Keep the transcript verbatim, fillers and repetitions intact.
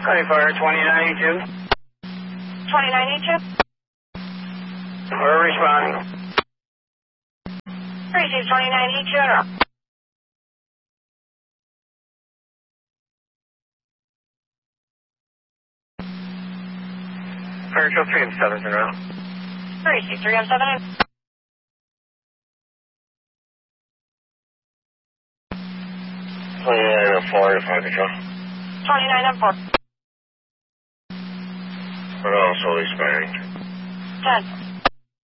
Cody Fire, twenty ninety-two. twenty ninety-two? We're responding. Receive twenty ninety-two. Fire Show three M seven in route. Receive three M seven. twenty-nine oh four to Fire Control. twenty-nine oh four. We're also expiring. ten.